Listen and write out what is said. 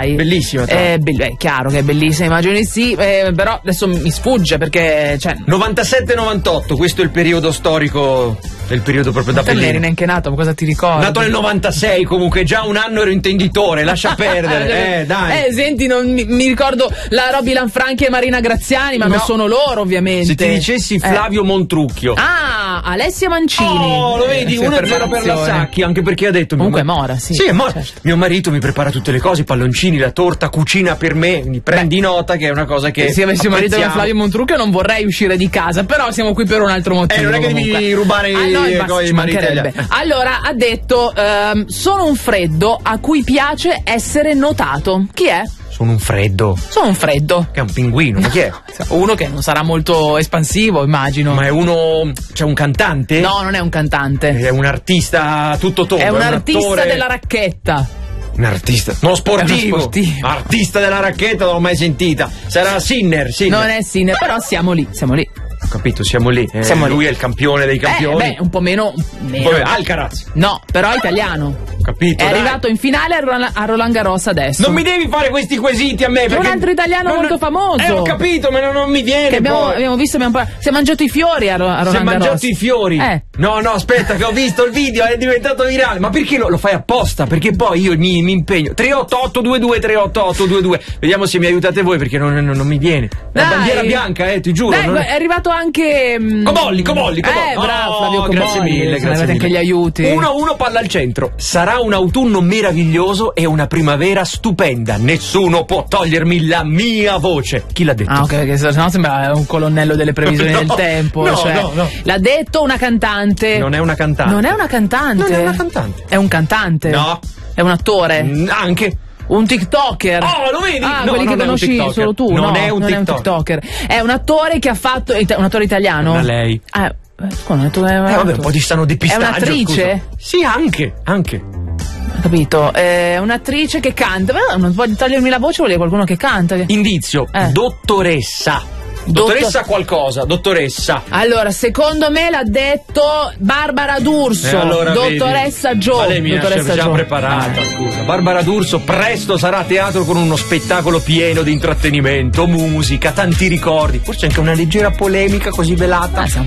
sai. Bellissima. È chiaro che è bellissima, immagino di sì, però adesso mi sfugge perché 97-98, questo è il periodo storico, è il periodo proprio da Pellegrini. Non eri neanche nato, ma cosa ti ricordi? Nato nel 96, comunque già un anno ero intenditore, lascia perdere. Dai. Senti, mi ricordo la Roby Lanfranchi e Marina Graziani, ma non sono loro, ovviamente. Se ti dicessi Flavio Montrucchio. Alessia Mancini. Oh, lo vedi, 1-0 per la Sacchi, anche perché ha detto comunque è Mora, sì. Sì, è Mora. Certo. Mio marito mi prepara tutte le cose, i palloncini, la torta, cucina per me, mi prendi nota che è una cosa che se avessi marito come Flavio Montrucchio non vorrei uscire di casa, però siamo qui per un altro motivo. Non è che devi rubare i mariti. Allora, ha detto sono un freddo a cui piace essere notato. Chi è? Sono un freddo. Che è un pinguino, ma chi è? Uno che non sarà molto espansivo, immagino. Ma è uno... C'è un cantante? No, non è un cantante. È un artista tutto tondo. È un artista della racchetta. Un artista, non sportivo. Artista della racchetta, non l'ho mai sentita. Sarà Sinner. Non è Sinner, però siamo lì. Ho capito, siamo lì. Lui è il campione dei campioni. Un po' meno. Alcaraz. No, però è italiano. Capito, è arrivato in finale a Roland Garros adesso. Non mi devi fare questi quesiti a me. È un altro italiano molto famoso. Ho capito, ma non mi viene. Abbiamo visto, si è mangiato i fiori a Roland Garros. Si è mangiato i fiori? No, aspetta, che ho visto il video, è diventato virale. Ma perché lo fai apposta? Perché poi io mi impegno. 38822 38822. Vediamo se mi aiutate voi, perché non mi viene. La bandiera bianca, ti giuro. È arrivato anche Cobolli. Bravo, Flavio Cobolli. Grazie mille. Anche gli aiuti. 1-1, palla al centro. Sarà un autunno meraviglioso e una primavera stupenda. Nessuno può togliermi la mia voce. Chi l'ha detto? Ok, perché sennò sembra un colonnello delle previsioni del tempo. No. L'ha detto una cantante. Non è una cantante. Non è una cantante. È un cantante. No. È un attore. Anche. Un TikToker. Oh, lo vedi? Quelli che conosci solo tu. Non è un TikToker. È un attore che ha fatto. Un attore italiano. Non lei. Vabbè, un po' ti stanno depistando. È un'attrice? Scusa. Sì, anche. Ho capito. È un'attrice che canta. Non puoi togliermi la voce, vuol dire qualcuno che canta. Indizio. Dottoressa. Dottoressa qualcosa, dottoressa. Allora, secondo me l'ha detto Barbara D'Urso. Allora, dottoressa vedi. Jo. Ma lei mi ha già preparata, scusa. Barbara D'Urso presto sarà a teatro con uno spettacolo pieno di intrattenimento, musica, tanti ricordi. Forse anche una leggera polemica così velata. Stiamo